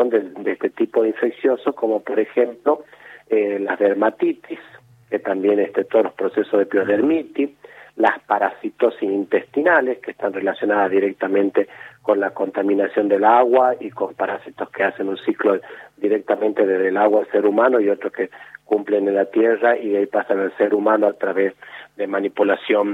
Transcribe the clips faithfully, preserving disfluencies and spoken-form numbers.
de, de este tipo de infecciosos, como por ejemplo eh, las dermatitis, que también este, todos los procesos de piodermitis, las parasitosis intestinales, que están relacionadas directamente con la contaminación del agua y con parásitos que hacen un ciclo directamente desde el agua al ser humano y otros que cumplen en la tierra y de ahí pasan al ser humano a través de manipulación,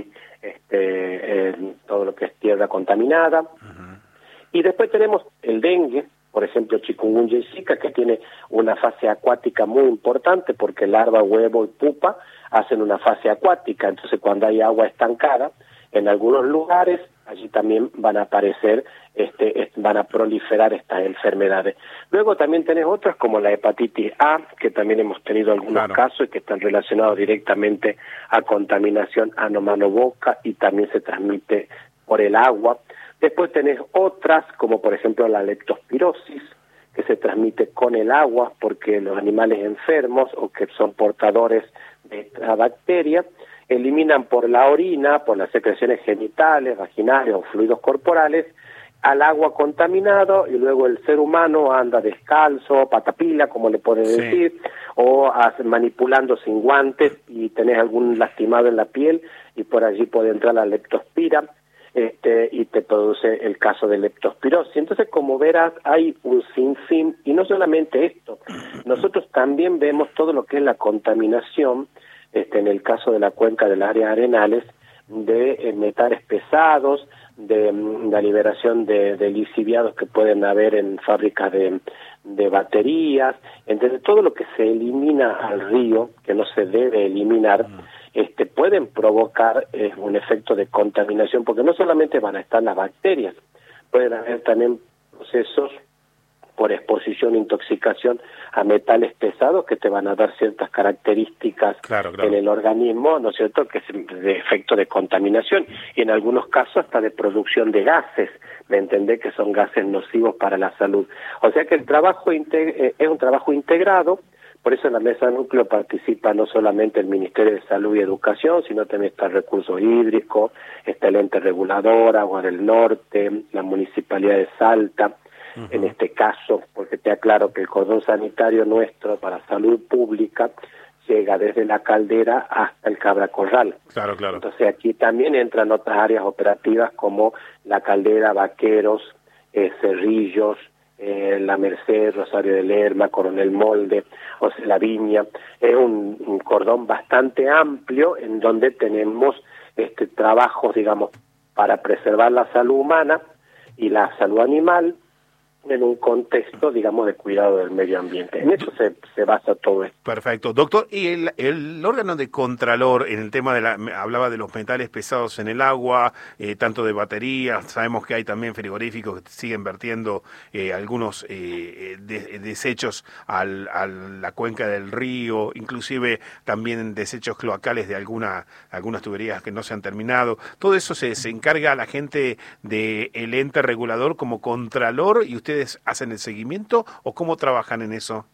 este, en todo lo que es tierra contaminada. Uh-huh. Y después tenemos el dengue, por ejemplo, chikungunya y zika, que tiene una fase acuática muy importante porque larva, huevo y pupa hacen una fase acuática. Entonces, cuando hay agua estancada, en algunos lugares, allí también van a aparecer, este, van a proliferar estas enfermedades. Luego también tenés otras como la hepatitis A, que también hemos tenido algunos claro. casos y que están relacionados directamente a contaminación ano-mano-boca y también se transmite por el agua. Después tenés otras, como por ejemplo la leptospirosis, que se transmite con el agua porque los animales enfermos o que son portadores de esta bacteria eliminan por la orina, por las secreciones genitales, vaginales o fluidos corporales, al agua contaminado y luego el ser humano anda descalzo, patapila, como le pueden sí. decir, o hace, manipulando sin guantes y tenés algún lastimado en la piel y por allí puede entrar la leptospira. Este, y te produce el caso de leptospirosis. Entonces, como verás, hay un sinfín, y no solamente esto, nosotros también vemos todo lo que es la contaminación, este, en el caso de la cuenca de las áreas arenales, de eh, metales pesados, de mm, la liberación de, de lixiviados que pueden haber en fábricas de, de baterías, entonces todo lo que se elimina al río, que no se debe eliminar, Este, pueden provocar eh, un efecto de contaminación, porque no solamente van a estar las bacterias, pueden haber también procesos por exposición e intoxicación a metales pesados que te van a dar ciertas características claro, claro. en el organismo, ¿no es cierto?, que es de efecto de contaminación, y en algunos casos hasta de producción de gases, ¿me entendés?, que son gases nocivos para la salud. O sea que el trabajo integ- eh, es un trabajo integrado. Por eso en la mesa núcleo participa no solamente el Ministerio de Salud y Educación, sino también está el Recursos Hídricos, está el ente regulador, Agua del Norte, la Municipalidad de Salta, uh-huh. en este caso, porque te aclaro que el cordón sanitario nuestro para salud pública llega desde la Caldera hasta el Cabra Corral. Claro, claro. Entonces aquí también entran otras áreas operativas como la Caldera, Vaqueros, eh, Cerrillos, Eh, La Merced, Rosario de Lerma, Coronel Molde, o sea, La Viña. Es un, un cordón bastante amplio en donde tenemos este trabajos, digamos, para preservar la salud humana y la salud animal en un contexto, digamos, de cuidado del medio ambiente. En eso se, se basa todo esto. Perfecto. Doctor, y el, el órgano de Contralor, en el tema de la, hablaba de los metales pesados en el agua, eh, tanto de baterías, sabemos que hay también frigoríficos que siguen vertiendo eh, algunos eh, de, desechos al, a la cuenca del río, inclusive también desechos cloacales de alguna, algunas tuberías que no se han terminado. Todo eso se, se encarga a la gente del ente regulador como Contralor, y ustedes hacen el seguimiento, o cómo trabajan en eso.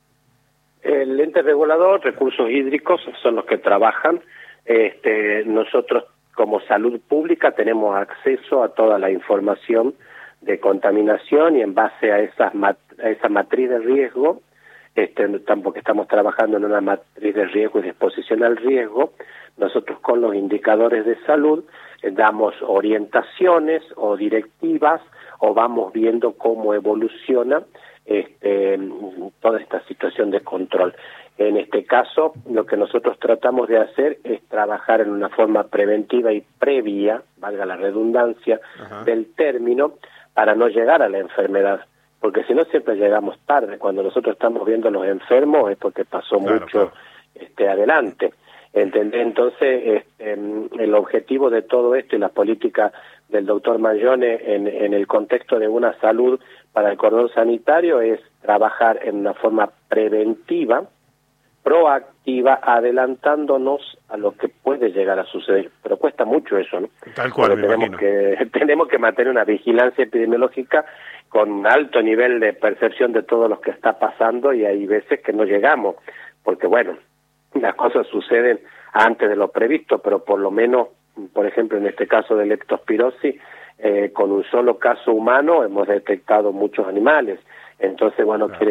El ente regulador, Recursos Hídricos, son los que trabajan. Este, nosotros como salud pública tenemos acceso a toda la información de contaminación y en base a esas mat- a esa matriz de riesgo, este, tampoco estamos trabajando en una matriz de riesgo y de exposición al riesgo, nosotros con los indicadores de salud eh, damos orientaciones o directivas o vamos viendo cómo evoluciona este, toda esta situación de control. En este caso, lo que nosotros tratamos de hacer es trabajar en una forma preventiva y previa, valga la redundancia, Ajá. del término, para no llegar a la enfermedad. Porque si no, siempre llegamos tarde. Cuando nosotros estamos viendo a los enfermos es porque pasó claro, mucho claro. Este, adelante. ¿Entendés? Entonces, este, el objetivo de todo esto y la política del doctor Mayone en, en el contexto de una salud para el cordón sanitario es trabajar en una forma preventiva, proactiva, adelantándonos a lo que puede llegar a suceder. Pero cuesta mucho eso, ¿no? Tal cual, Porque me tenemos imagino. que tenemos que mantener una vigilancia epidemiológica con un alto nivel de percepción de todo lo que está pasando y hay veces que no llegamos, porque bueno, las cosas suceden antes de lo previsto, pero por lo menos, por ejemplo, en este caso de leptospirosis, eh, con un solo caso humano hemos detectado muchos animales Entonces, bueno, Claro. quiere